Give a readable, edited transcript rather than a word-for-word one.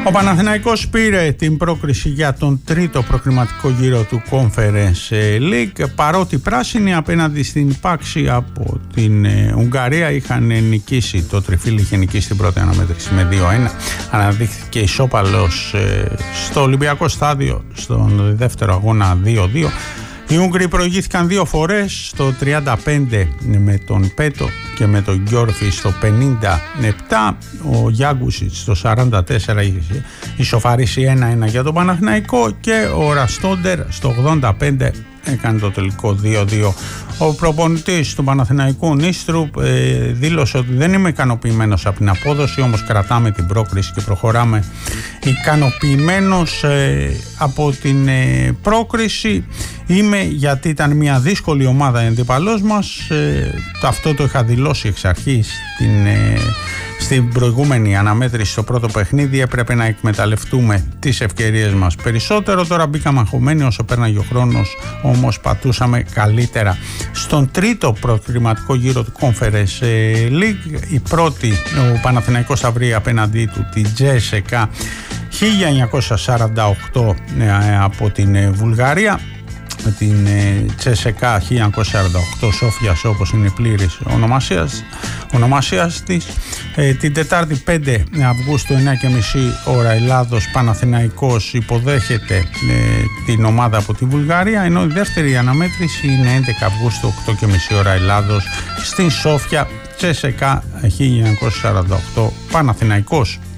Ο Παναθηναϊκός πήρε την πρόκριση για τον τρίτο προκριματικό γύρο του Conference League, παρότι οι πράσινοι απέναντι στην Πάξη από την Ουγγαρία είχαν νικήσει, το τριφύλι είχε νικήσει την πρώτη αναμέτρηση με 2-1. Αναδείχθηκε ισόπαλος στο Ολυμπιακό Στάδιο στον δεύτερο αγώνα 2-2. Οι Ούγγροι προηγήθηκαν δύο φορές, στο 35 με τον Πέτο και με τον Γιόρφη στο 57. Ο Γιάγκουσιτς στο 44 είχε ισοφαρίσει 1-1 για τον Παναθηναϊκό και ο Ραστόντερ στο 85 έκανε το τελικό 2-2. Ο προπονητής του Παναθηναϊκού Νίστρουπ δήλωσε ότι δεν είμαι ικανοποιημένος από την απόδοση, όμως κρατάμε την πρόκριση και προχωράμε ικανοποιημένος από την πρόκριση. Είμαι γιατί ήταν μια δύσκολη ομάδα η αντίπαλός μας, αυτό το είχα δηλώσει εξ αρχής στην προηγούμενη αναμέτρηση στο πρώτο παιχνίδι. Έπρεπε να εκμεταλλευτούμε τις ευκαιρίες μας περισσότερο. Τώρα μπήκαμε αγχωμένοι όσο πέρναγε ο χρόνος, όμως πατούσαμε καλύτερα. Στον τρίτο προκριματικό γύρο του Conference League, η πρώτη, ο Παναθηναϊκός θα βρει απέναντί του την Τζέσεκα 1948 από την Βουλγαρία, με την Τσέσεκα 1948 Σόφιας, όπως είναι η πλήρης ονομασίας της. Την Τετάρτη 5 Αυγούστου 9:30 ώρα Ελλάδος, Παναθηναϊκός υποδέχεται την ομάδα από τη Βουλγαρία, ενώ η δεύτερη αναμέτρηση είναι 11 Αυγούστου 8:30 ώρα Ελλάδος στην Σόφια. Τσέσεκα 1948 Παναθηναϊκός.